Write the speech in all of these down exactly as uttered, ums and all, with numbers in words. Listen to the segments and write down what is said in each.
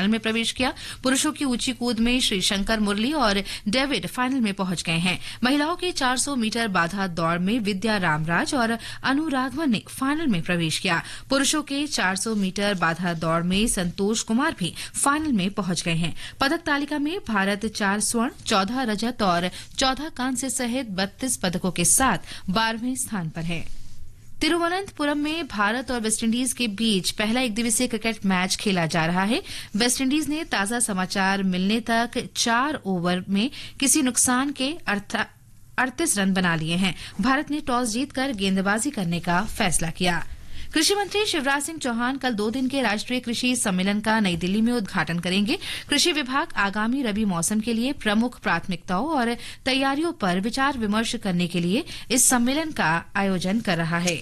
Final में प्रवेश किया। पुरुषों की ऊंची कूद में श्री शंकर मुरली और डेविड फाइनल में पहुंच गए हैं। महिलाओं की चार सौ मीटर बाधा दौड़ में विद्या रामराज और अनु राघवन ने फाइनल में प्रवेश किया। पुरुषों के चार सौ मीटर बाधा दौड़ में संतोष कुमार भी फाइनल में पहुंच गए हैं। पदक तालिका में भारत चार स्वर्ण, चौदह रजत और चौदह कांस्य सहित बत्तीस पदकों के साथ बारहवें स्थान पर है। तिरुवनंतपुरम में भारत और वेस्टइंडीज के बीच पहला एक दिवसीय क्रिकेट मैच खेला जा रहा है। वेस्टइंडीज ने ताजा समाचार मिलने तक चार ओवर में किसी नुकसान के अड़तीस रन बना लिए हैं। भारत ने टॉस जीतकर गेंदबाजी करने का फैसला किया। कृषि मंत्री शिवराज सिंह चौहान कल दो दिन के राष्ट्रीय कृषि सम्मेलन का नई दिल्ली में उद्घाटन करेंगे। कृषि विभाग आगामी रबी मौसम के लिए प्रमुख प्राथमिकताओं और तैयारियों पर विचार विमर्श करने के लिए इस सम्मेलन का आयोजन कर रहा है।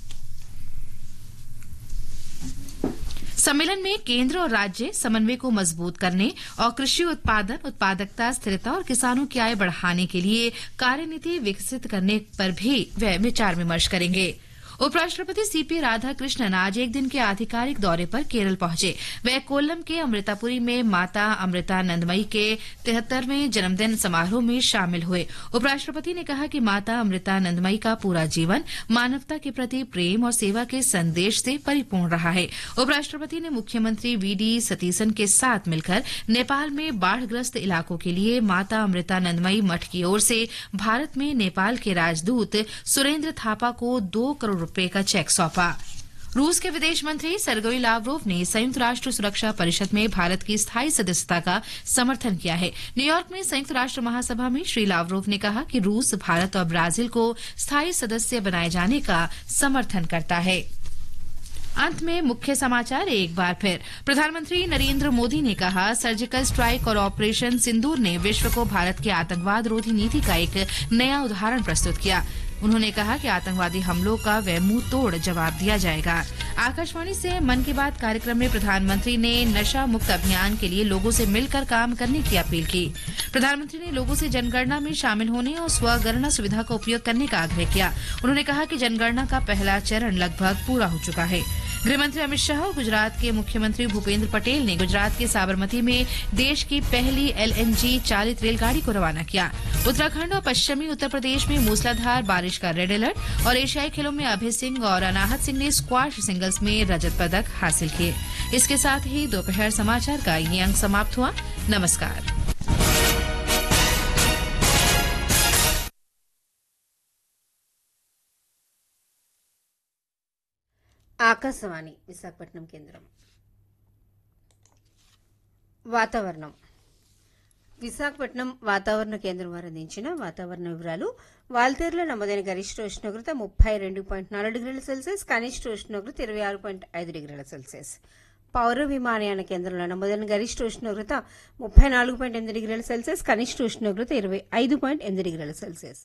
सम्मेलन में केंद्र और राज्य समन्वय को मजबूत करने और कृषि उत्पादन, उत्पादकता, स्थिरता और किसानों की आय बढ़ाने के लिए कार्यनीति विकसित करने पर भी वे विचार विमर्श करेंगे। उपराष्ट्रपति सीपी राधाकृष्णन आज एक दिन के आधिकारिक दौरे पर केरल पहुंचे। वे कोल्लम के अमृतापुरी में माता अमृतानंदमयी के तिहत्तरवें जन्मदिन समारोह में शामिल हुए। उपराष्ट्रपति ने कहा कि माता अमृतानंदमयी का पूरा जीवन मानवता के प्रति प्रेम और सेवा के संदेश से परिपूर्ण रहा है। उपराष्ट्रपति ने मुख्यमंत्री वीडी सतीसन के साथ मिलकर नेपाल में बाढ़ग्रस्त इलाकों के लिए माता अमृतानंदमयी मठ की ओर से भारत में नेपाल के राजदूत सुरेंद्र थापा को दो करोड़ रुपए का चेक सौंपा। रूस के विदेश मंत्री सर्गेई लावरोव ने संयुक्त राष्ट्र सुरक्षा परिषद में भारत की स्थायी सदस्यता का समर्थन किया है। न्यूयॉर्क में संयुक्त राष्ट्र महासभा में श्री लावरोव ने कहा कि रूस भारत और ब्राजील को स्थायी सदस्य बनाए जाने का समर्थन करता है। अंत में मुख्य समाचार एक बार फिर। प्रधानमंत्री नरेंद्र मोदी ने कहा, सर्जिकल स्ट्राइक और ऑपरेशन सिंदूर ने विश्व को भारत की आतंकवाद रोधी नीति का एक नया उदाहरण प्रस्तुत किया। उन्होंने कहा कि आतंकवादी हमलों का वह मुंह तोड़ जवाब दिया जाएगा। आकाशवाणी से मन की बात कार्यक्रम में प्रधानमंत्री ने नशा मुक्त अभियान के लिए लोगों से मिलकर काम करने की अपील की। प्रधानमंत्री ने लोगों से जनगणना में शामिल होने और स्वगणना सुविधा का उपयोग करने का आग्रह किया। उन्होंने कहा कि जनगणना का पहला चरण लगभग पूरा हो चुका है। गृहमंत्री अमित शाह और गुजरात के मुख्यमंत्री भूपेंद्र पटेल ने गुजरात के साबरमती में देश की पहली एलएनजी चालित रेलगाड़ी को रवाना किया। उत्तराखंड और पश्चिमी उत्तर प्रदेश में मूसलाधार बारिश का रेड अलर्ट और एशियाई खेलों में अभय सिंह और अनाहत सिंह ने स्क्वाश सिंगल्स में रजत पदक हासिल किए। इसके साथ ही दोपहर समाचार का ये अंक समाप्त हुआ। नमस्कार। ఆకాశవాణి విశాఖపట్నం కేంద్రం. వాతావరణం. విశాఖపట్నం వాతావరణ కేంద్రం వారు అందించిన వాతావరణ వివరాలు. వాల్తేరులో నమోదైన గరిష్ట ఉష్ణోగ్రత ముప్పై రెండు పాయింట్ నాలుగు డిగ్రీల సెల్సియస్, కనిష్ట ఉష్ణోగ్రత ఇరవై ఆరు పాయింట్ ఐదు డిగ్రీల సెల్సియస్. పౌర విమానయాన కేంద్రంలో నమోదైన గరిష్ట ఉష్ణోగ్రత ముప్పై నాలుగు పాయింట్ ఎనిమిది డిగ్రీల సెల్సియస్, కనిష్ట ఉష్ణోగ్రత ఇరవై ఐదు పాయింట్ ఎనిమిది డిగ్రీల సెల్సియస్.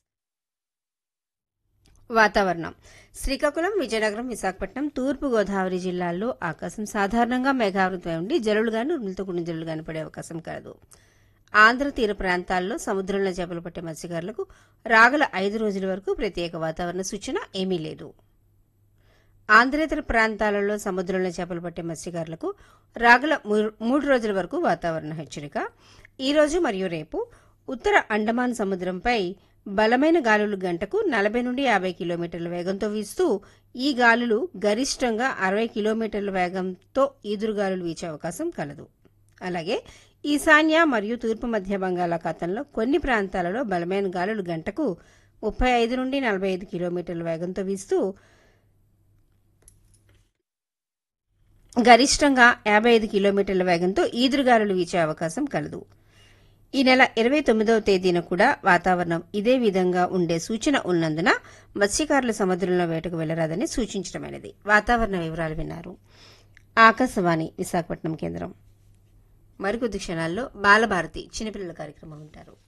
వాతావరణం. శ్రీకాకుళం, విజయనగరం, విశాఖపట్నం, తూర్పు గోదావరి జిల్లాల్లో ఆకాశం సాధారణంగా మేఘావృతమై ఉండి జల్లులుగాను ఉరుములతో కూడిన జల్లులుగాను పడే అవకాశం కలదు. ఆంధ్ర తీర ప్రాంతాల్లో సముద్రంలో చేపలు పట్టే మత్స్యకారులకు రాగల ఐదు రోజుల వరకు ప్రత్యేక వాతావరణ సూచన ఏమీ లేదు. ఆంధ్రేతర ప్రాంతాలలో సముద్రంలో చేపలు పట్టే మత్స్యకారులకు రాగల మూడు రోజుల వరకు వాతావరణ హెచ్చరిక. ఈ రోజు మరియు రేపు ఉత్తర అండమాన్ సముద్రంపై బలమైన గాలులు గంటకు నలభై నుండి యాభై కిలోమీటర్ల వేగంతో వీస్తూ ఈ గాలులు గరిష్టంగా అరవై కిలోమీటర్ల వేగంతో ఈదురుగాలులు వీచే అవకాశం కలదు. అలాగే ఈశాన్య మరియు తూర్పు మధ్య బంగాళాఖాతంలో కొన్ని ప్రాంతాలలో బలమైన గాలులు గంటకు ముప్పై ఐదు నుండి నలభై ఐదు కిలోమీటర్ల వేగంతో వీస్తూ గరిష్టంగా యాభై ఐదు కిలోమీటర్ల వేగంతో ఈదురుగాలులు వీచే అవకాశం కలదు. ఈ నెల ఇరవై తొమ్మిదవ తేదీన కూడా వాతావరణం ఇదే విధంగా ఉండే సూచన ఉన్నందున మత్స్యకారుల సముద్రంలో వేటకు వెళ్లరాదని సూచించడమైనది. వాతావరణ వివరాలు విన్నారు. ఆకాశవాణి విశాఖపట్నం కేంద్రం. మరికొద్ది క్షణాల్లో బాలభారతి చిన్నపిల్లల కార్యక్రమం వింటారు.